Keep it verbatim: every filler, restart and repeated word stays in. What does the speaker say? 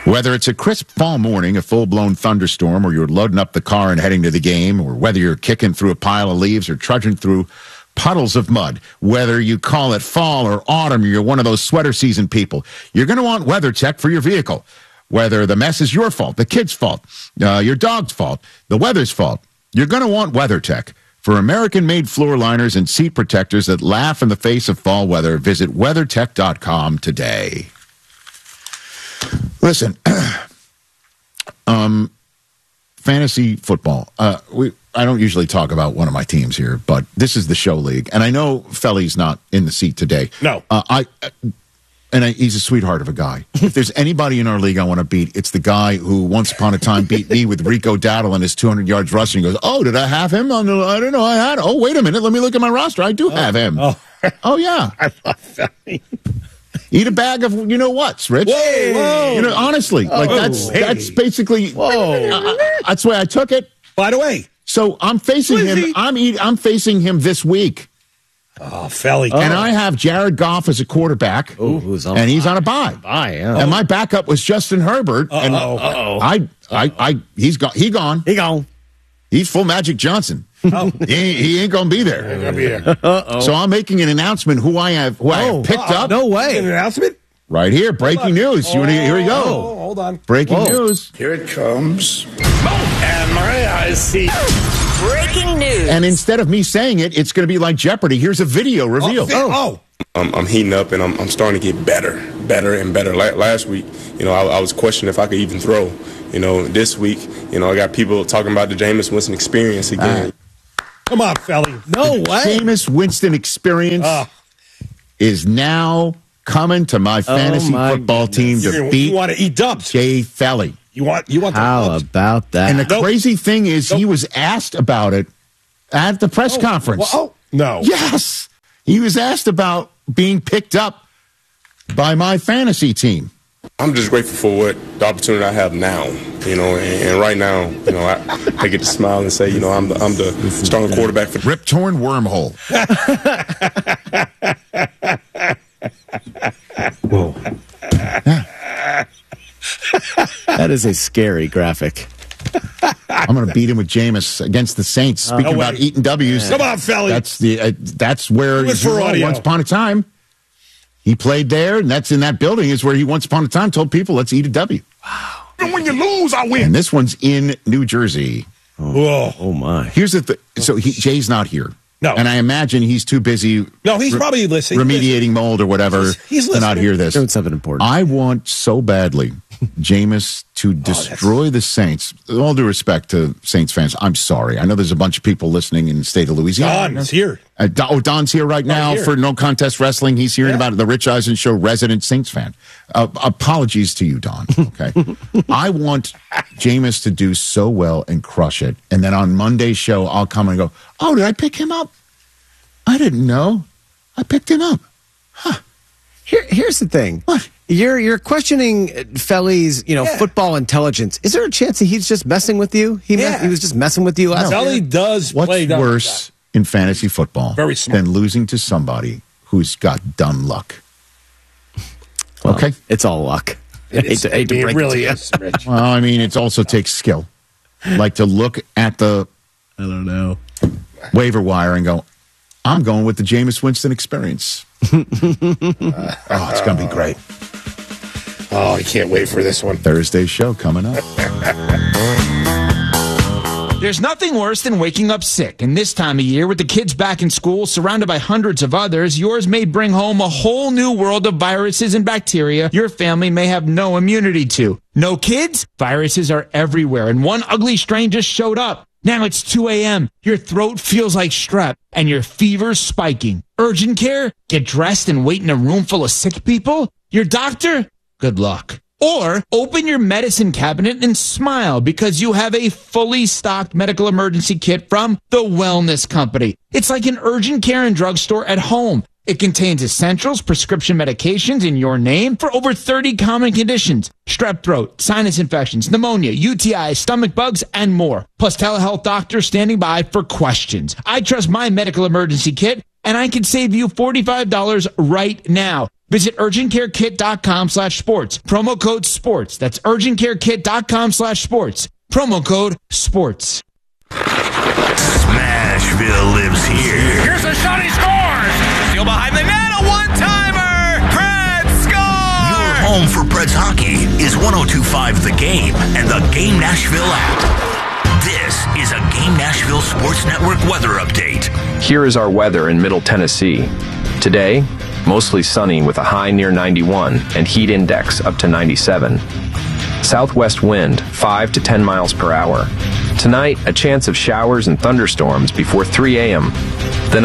Whether it's a crisp fall morning, a full-blown thunderstorm, or you're loading up the car and heading to the game, or whether you're kicking through a pile of leaves or trudging through puddles of mud, whether you call it fall or autumn, or you're one of those sweater season people, you're going to want WeatherTech for your vehicle. Whether the mess is your fault, the kid's fault, uh, your dog's fault, the weather's fault, you're going to want WeatherTech. For American-made floor liners and seat protectors that laugh in the face of fall weather, visit weathertech dot com today. Listen, um, fantasy football. Uh, we I don't usually talk about one of my teams here, but this is the show league, and I know Felly's not in the seat today. No, uh, I. And I, he's a sweethart of a guy. If there's anybody in our league I want to beat, it's the guy who once upon a time beat me with Rico Dowdle and his two hundred yards rushing. He goes, oh, did I have him? on the? I don't know. I had. Oh, wait a minute. Let me look at my roster. I do oh, have him. Oh, oh yeah. I love that. Eat a bag of you know what's, Rich. Whoa, whoa. You know, honestly, like oh, that's hey. that's basically. Whoa. Uh, that's the way I took it. By the way, so I'm facing him. I'm eat, I'm facing him this week. Oh, Felly. And I have Jared Goff as a quarterback, Ooh, who's on and he's bye. on a bye. Bye, yeah. And my backup was Justin Herbert. Uh-oh. And Uh-oh. I, I, I, he's gone. He gone. He gone. He's full Magic Johnson. Oh. he, he ain't gonna be there. Ain't gonna be there. Uh-oh. So I'm making an announcement. Who I have, who I Oh, have picked uh, up. No way. An announcement right here. Breaking news. You wanna, here we go. Oh, hold on. Breaking Whoa. news. Here it comes. Oh, and my eyes see. Breaking news. And instead of me saying it, it's going to be like Jeopardy. Here's a video reveal. Oh, oh. I'm, I'm heating up, and I'm, I'm starting to get better, better and better. La- last week, you know, I, I was questioning if I could even throw. You know, this week, you know, I got people talking about the Jameis Winston experience again. Uh, Come on, Felly. No the way. Jameis Winston experience Oh. is now coming to my fantasy my football goodness. team to You, beat you want to eat dubs? Jay Felly. You want you want the How dubs? about that? And the Nope. crazy thing is, Nope. he was asked about it at the press Oh, conference. well, oh no. Yes, he was asked about being picked up by my fantasy team. I'm just grateful for what the opportunity I have now, you know, and, and right now, you know, I, I get to smile and say, you know, I'm the, I'm the starting quarterback for Rip torn wormhole. Whoa. That is a scary graphic. I'm going to beat him with Jameis against the Saints. Speaking no about way. eating W's, Come on, Felly. that's the uh, that's where Do it for you know, audio. once upon a time he played there, and that's in that building is where he once upon a time told people, "Let's eat a W." Wow. And when you lose, I win. And this one's in New Jersey. Whoa. Oh, my. Here's the th- so he, Jay's not here. No. And I imagine he's too busy. No, he's re- probably listening. remediating mold or whatever He's- he's to not listening. hear this. Doing something important. I want so badly Jameis to destroy the Saints. With all due respect to Saints fans, I'm sorry. I know there's a bunch of people listening in the state of Louisiana. Don's here. Uh, Don, oh, Don's here right now here. for No Contest Wrestling. He's hearing Yeah. about it. The Rich Eisen Show resident Saints fan. Uh, apologies to you, Don. Okay. I want Jameis to do so well and crush it. And then on Monday's show, I'll come and go, oh, did I pick him up? I didn't know. I picked him up. Huh. Here, here's the thing. What? You're you're questioning Felly's, you know, Yeah. football intelligence. Is there a chance that he's just messing with you? He Yeah. mess, he was just messing with you last Felly year? does What's play down worse in fantasy football Very smart. than losing to somebody who's got dumb luck? Well, Okay. It's all luck. I hate to, hate to It break really it to is, Rich. Well, I mean, it also takes skill. Like to look at the you. I don't know. waiver wire and go, I'm going with the Jameis Winston experience. uh, oh, it's going to be great. Oh, I can't wait for this one. Thursday's show coming up. There's nothing worse than waking up sick, and this time of year, with the kids back in school, surrounded by hundreds of others, yours may bring home a whole new world of viruses and bacteria your family may have no immunity to. No kids? Viruses are everywhere, and one ugly strain just showed up. Now it's two a.m., your throat feels like strep, and your fever's spiking. Urgent care? Get dressed and wait in a room full of sick people? Your doctor? Good luck. Or open your medicine cabinet and smile because you have a fully stocked medical emergency kit from The Wellness Company. It's like an urgent care and drugstore at home. It contains essentials, prescription medications in your name for over thirty common conditions. Strep throat, sinus infections, pneumonia, U T Is, stomach bugs, and more. Plus telehealth doctors standing by for questions. I trust my medical emergency kit, and I can save you forty-five dollars right now. Visit urgentcarekit.com slash sports. Promo code sports. That's urgentcarekit.com slash sports. Promo code sports. Smashville lives here. Here's a shot, he scores! Steal behind the net, a one-timer! Preds score! Your home for Preds hockey is one oh two point five The Game and the Game Nashville app. This is a Game Nashville Sports Network weather update. Here is our weather in Middle Tennessee. Today, mostly sunny with a high near ninety-one and heat index up to ninety-seven. Southwest wind five to ten miles per hour. Tonight, a chance of showers and thunderstorms before three a.m. Then